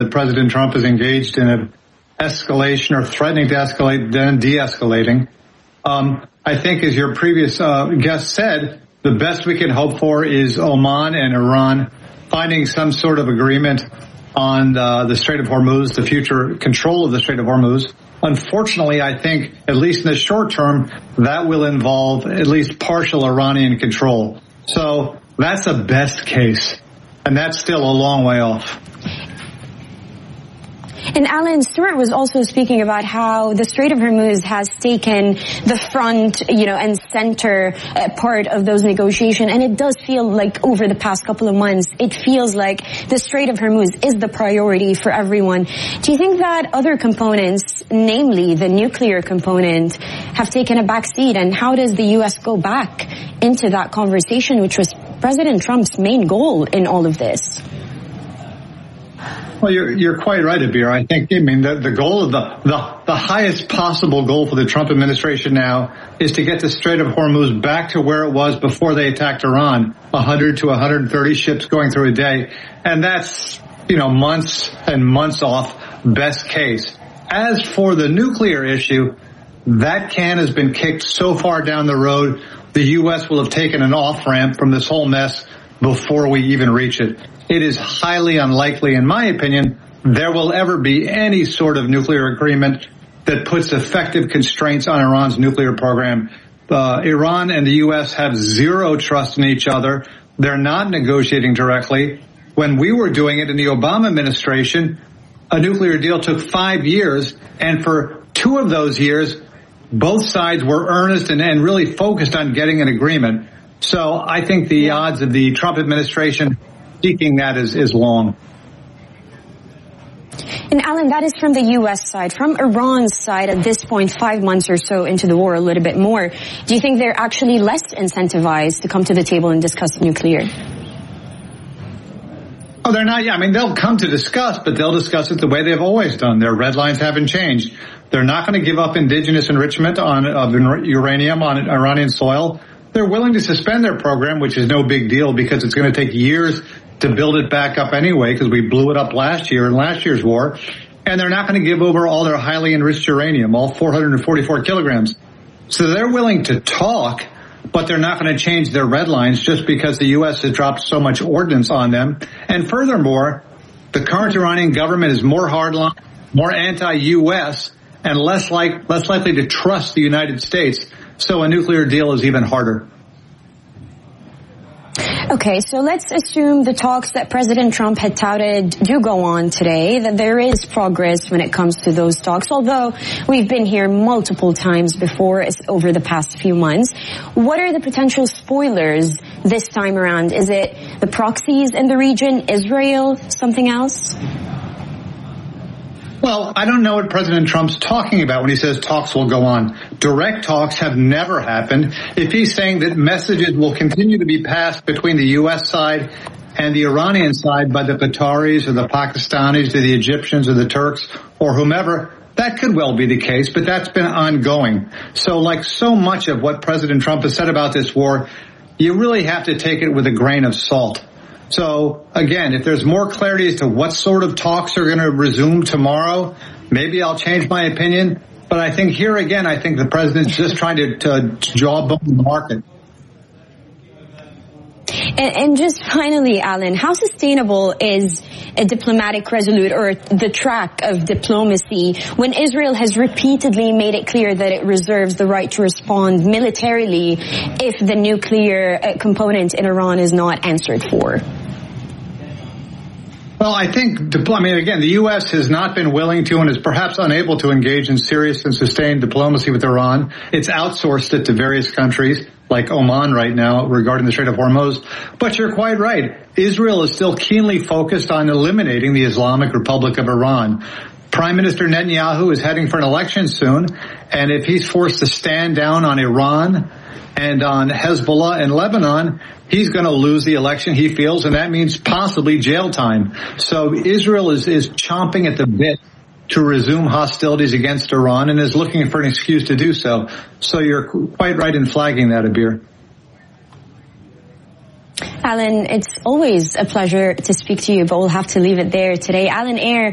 that President Trump is engaged in an escalation or threatening to escalate, then de-escalating. I think, as your previous guest said, the best we can hope for is Oman and Iran finding some sort of agreement on the Strait of Hormuz, the future control of the Strait of Hormuz. Unfortunately, I think, at least in the short term, that will involve at least partial Iranian control. So that's the best case, and that's still a long way off. And Alan, Stuart was also speaking about how the Strait of Hormuz has taken the front, and center part of those negotiations. And it does feel like over the past couple of months, it feels like the Strait of Hormuz is the priority for everyone. Do you think that other components, namely the nuclear component, have taken a back seat? And how does the U.S. go back into that conversation, which was President Trump's main goal in all of this? Well, you're quite right, Abir. I think, the goal of the highest possible goal for the Trump administration now is to get the Strait of Hormuz back to where it was before they attacked Iran, 100 to 130 ships going through a day. And that's, months and months off, best case. As for the nuclear issue, that can has been kicked so far down the road, the U.S. will have taken an off-ramp from this whole mess before we even reach it. It is highly unlikely, in my opinion, there will ever be any sort of nuclear agreement that puts effective constraints on Iran's nuclear program. Iran and the U.S. have zero trust in each other. They're not negotiating directly. When we were doing it in the Obama administration, a nuclear deal took 5 years, and for 2 of those years, both sides were earnest and really focused on getting an agreement. So I think the odds of the Trump administration seeking that is long. And Alan, that is from the U.S. side. From Iran's side, at this point, 5 months or so into the war, a little bit more, do you think they're actually less incentivized to come to the table and discuss nuclear? Oh, they're not. Yeah, they'll come to discuss, but they'll discuss it the way they've always done. Their red lines haven't changed. They're not going to give up indigenous enrichment of uranium on Iranian soil. They're willing to suspend their program, which is no big deal because it's going to take years to build it back up anyway, because we blew it up last year in last year's war. And they're not going to give over all their highly enriched uranium, all 444 kilograms. So they're willing to talk, but they're not going to change their red lines just because the U.S. has dropped so much ordnance on them. And furthermore, the current Iranian government is more hardline, more anti-U.S., and less likely to trust the United States. So a nuclear deal is even harder. Okay, so let's assume the talks that President Trump had touted do go on today, that there is progress when it comes to those talks, although we've been here multiple times before over the past few months. What are the potential spoilers this time around? Is it the proxies in the region, Israel, something else? Well, I don't know what President Trump's talking about when he says talks will go on. Direct talks have never happened. If he's saying that messages will continue to be passed between the U.S. side and the Iranian side by the Qataris or the Pakistanis or the Egyptians or the Turks or whomever, that could well be the case, but that's been ongoing. So like so much of what President Trump has said about this war, you really have to take it with a grain of salt. So, again, if there's more clarity as to what sort of talks are going to resume tomorrow, maybe I'll change my opinion. But I think here again, I think the president's just trying to jawbone the market. And just finally, Alan, how sustainable is a diplomatic resolute or the track of diplomacy when Israel has repeatedly made it clear that it reserves the right to respond militarily if the nuclear component in Iran is not answered for? Well, I think, again, the U.S. has not been willing to and is perhaps unable to engage in serious and sustained diplomacy with Iran. It's outsourced it to various countries like Oman right now regarding the Strait of Hormuz. But you're quite right. Israel is still keenly focused on eliminating the Islamic Republic of Iran. Prime Minister Netanyahu is heading for an election soon, and if he's forced to stand down on Iran and on Hezbollah and Lebanon, he's going to lose the election, he feels, and that means possibly jail time. So Israel is chomping at the bit to resume hostilities against Iran and is looking for an excuse to do so. So you're quite right in flagging that, Abir. Alan, it's always a pleasure to speak to you, but we'll have to leave it there today. Alan Eyre,